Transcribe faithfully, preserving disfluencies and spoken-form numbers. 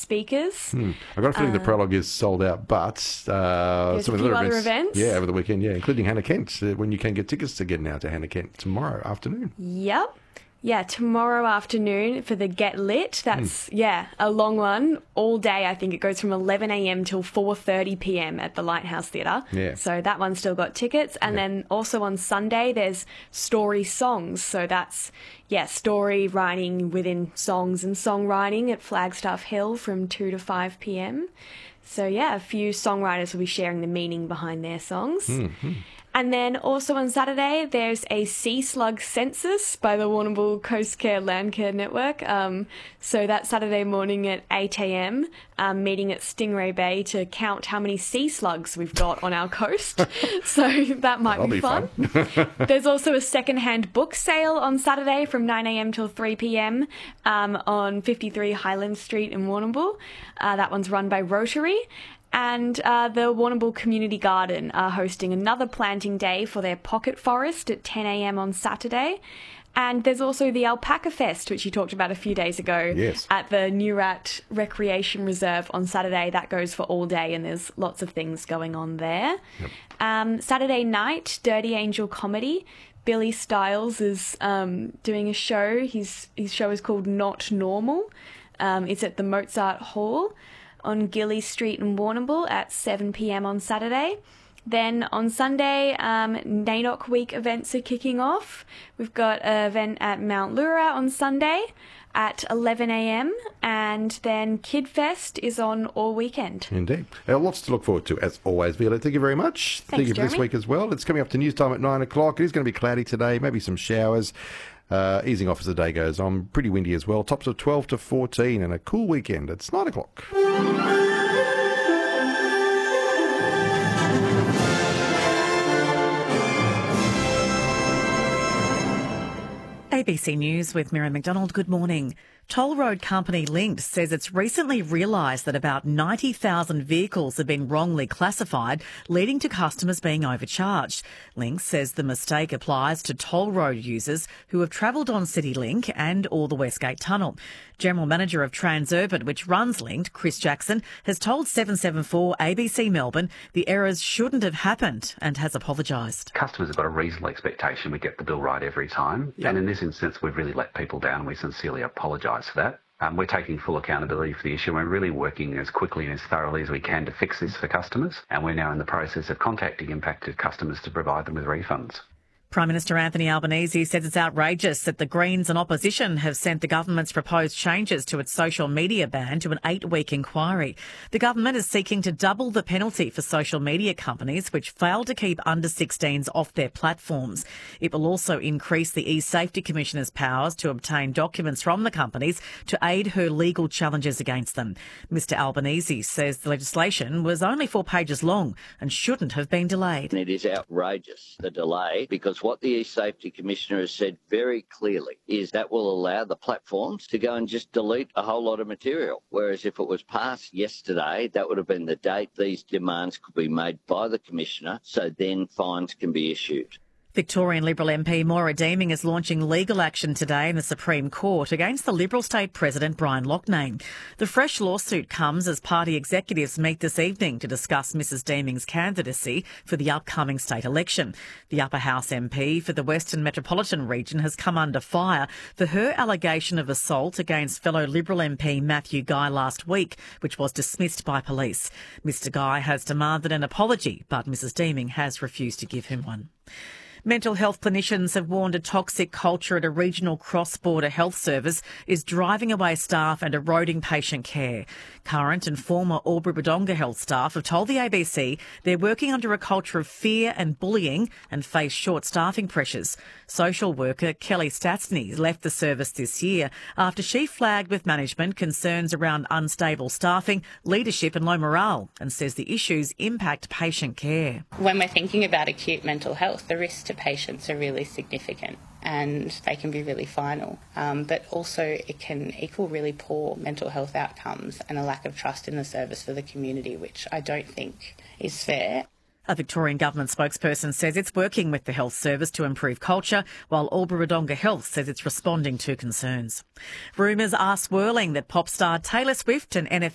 speakers. Hmm. I've got a feeling uh, the prologue is sold out, but uh, some of the other events, events. Yeah, over the weekend, yeah, including Hannah Kent, uh, when you can get tickets to get now to Hannah Kent tomorrow afternoon. Yep. Yeah, tomorrow afternoon for the Get Lit. That's, mm. yeah, a long one. All day, I think it goes from eleven a.m. till four thirty p.m. at the Lighthouse Theatre. Yeah. So that one's still got tickets. And yeah. then also on Sunday, there's Story Songs. So that's, yeah, story writing within songs and songwriting at Flagstaff Hill from two to five p.m. So, yeah, a few songwriters will be sharing the meaning behind their songs. Mm-hmm. And then also on Saturday, there's a sea slug census by the Warrnambool Coast Care Landcare Network. Um, so that's Saturday morning at eight a.m, um, meeting at Stingray Bay to count how many sea slugs we've got on our coast. So that might That'll be, be fun. fun. There's also a second-hand book sale on Saturday from nine a.m. till three p.m. Um, on fifty-three Highland Street in Warrnambool. Uh, that one's run by Rotary. And uh, the Warrnambool Community Garden are hosting another planting day for their pocket forest at ten a.m. on Saturday. And there's also the Alpaca Fest, which you talked about a few days ago, yes. at the Neurat Recreation Reserve on Saturday. That goes for all day, and there's lots of things going on there. Yep. Um, Saturday night, Dirty Angel Comedy. Billy Stiles is um, doing a show. His, his show is called Not Normal. Um, it's at the Mozart Hall on Gilly Street in Warrnambool at seven p.m. on Saturday. Then on Sunday, um, NAIDOC Week events are kicking off. We've got an event at Mount Lura on Sunday at eleven a.m. and then Kid Fest is on all weekend. Indeed. Uh, lots to look forward to, as always, Violet. Thank you very much. Thanks, Thank you for Jeremy. this week as well. It's coming up to news time at nine o'clock. It is going to be cloudy today, maybe some showers. Uh, easing off as the day goes on. Pretty windy as well. Tops of twelve to fourteen and a cool weekend. It's nine o'clock. A B C News with Miriam McDonald. Good morning. Toll road company Lynx says it's recently realised that about ninety thousand vehicles have been wrongly classified, leading to customers being overcharged. Lynx says the mistake applies to toll road users who have travelled on CityLink and or the Westgate Tunnel. General Manager of Transurban, which runs Link, Chris Jackson, has told seven seven four A B C Melbourne the errors shouldn't have happened and has apologised. Customers have got a reasonable expectation we get the bill right every time. Yep. And in this instance, we've really let people down and we sincerely apologise for that. Um, we're taking full accountability for the issue. We're really working as quickly and as thoroughly as we can to fix this for customers. And we're now in the process of contacting impacted customers to provide them with refunds. Prime Minister Anthony Albanese says it's outrageous that the Greens and opposition have sent the government's proposed changes to its social media ban to an eight-week inquiry. The government is seeking to double the penalty for social media companies which fail to keep under sixteens off their platforms. It will also increase the e-Safety Commissioner's powers to obtain documents from the companies to aid her legal challenges against them. Mr Albanese says the legislation was only four pages long and shouldn't have been delayed. It is outrageous, the delay, because what the e-Safety Commissioner has said very clearly is that will allow the platforms to go and just delete a whole lot of material. Whereas if it was passed yesterday, that would have been the date these demands could be made by the Commissioner, so then fines can be issued. Victorian Liberal M P Moira Deeming is launching legal action today in the Supreme Court against the Liberal State President Brian Loughnane. The fresh lawsuit comes as party executives meet this evening to discuss Missus Deeming's candidacy for the upcoming state election. The Upper House M P for the Western Metropolitan Region has come under fire for her allegation of assault against fellow Liberal M P Matthew Guy last week, which was dismissed by police. Mister Guy has demanded an apology, but Missus Deeming has refused to give him one. Mental health clinicians have warned a toxic culture at a regional cross-border health service is driving away staff and eroding patient care. Current and former Albury-Wodonga health staff have told the A B C they're working under a culture of fear and bullying and face short staffing pressures. Social worker Kelly Statsney left the service this year after she flagged with management concerns around unstable staffing, leadership and low morale, and says the issues impact patient care. When we're thinking about acute mental health, the risks to patients are really significant and they can be really final. Um, but also it can equal really poor mental health outcomes and a lack of trust in the service for the community, which I don't think is fair. A Victorian government spokesperson says it's working with the health service to improve culture, while Albury-Wodonga Health says it's responding to concerns. Rumours are swirling that pop star Taylor Swift and N F